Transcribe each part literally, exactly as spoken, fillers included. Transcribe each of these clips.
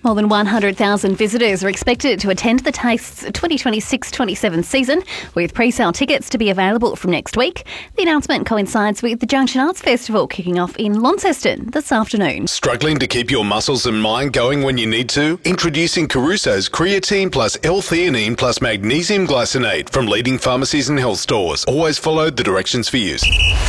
More than one hundred thousand visitors are expected to attend the Tastes twenty twenty-six twenty-seven season, with pre-sale tickets to be available from next week. The announcement coincides with the Junction Arts Festival kicking off in Launceston this afternoon. Struggling to keep your muscles and mind going when you need to? Introducing Caruso's Creatine plus L-theanine plus Magnesium Glycinate from leading pharmacies and health stores. Always follow the directions for use.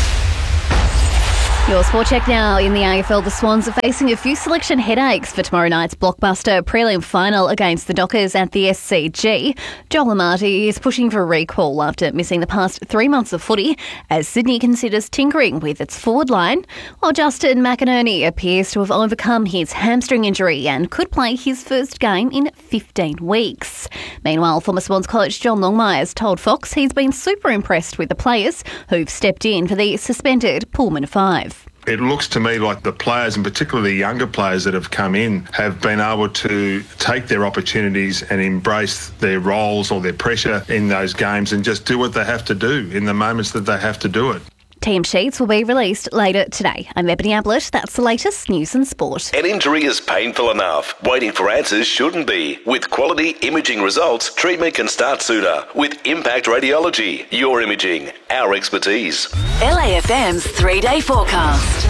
Your sport check now. In the A F L, the Swans are facing a few selection headaches for tomorrow night's blockbuster prelim final against the Dockers at the S C G. Joel Amartey is pushing for a recall after missing the past three months of footy as Sydney considers tinkering with its forward line, while Justin McInerney appears to have overcome his hamstring injury and could play his first game in fifteen weeks. Meanwhile, former Swans coach John Longmire's told Fox he's been super impressed with the players who've stepped in for the suspended Pullman Five. It looks to me like the players, and particularly the younger players that have come in, have been able to take their opportunities and embrace their roles or their pressure in those games and just do what they have to do in the moments that they have to do it. Team sheets will be released later today. I'm Ebony Ablett. That's the latest news and sport. An injury is painful enough. Waiting for answers shouldn't be. With quality imaging results, treatment can start sooner. With Impact Radiology, your imaging, our expertise. L A F M's three-day forecast.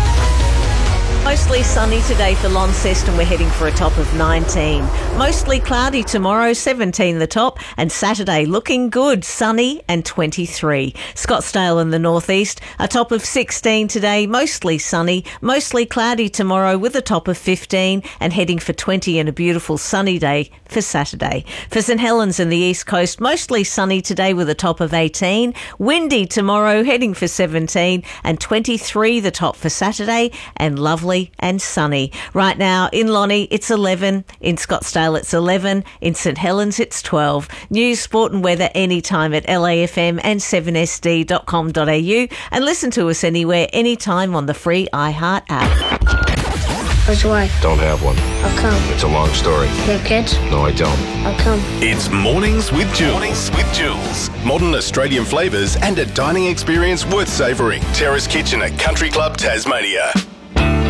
Mostly sunny today for Launceston. We're heading for a top of nineteen. Mostly cloudy tomorrow, seventeen the top. And Saturday looking good, sunny and twenty-three. Scottsdale in the northeast, a top of sixteen today, mostly sunny. Mostly cloudy tomorrow with a top of fifteen and heading for twenty and a beautiful sunny day for Saturday. For St Helens in the east coast, mostly sunny today with a top of eighteen. Windy tomorrow, heading for seventeen and twenty-three the top for Saturday, and lovely and sunny. Right now in Lonnie it's eleven, in Scottsdale it's eleven, in St Helens it's twelve. News, sport and weather anytime at L A F M and seven S D dot com dot a u, and listen to us anywhere, anytime on the free iHeart app. Where's your wife? Don't have one. How come? It's a long story. You have kids? No, I don't. How come? It's Mornings with Jules. Mornings with Jules. Modern Australian flavours and a dining experience worth savouring. Terrace Kitchen at Country Club Tasmania.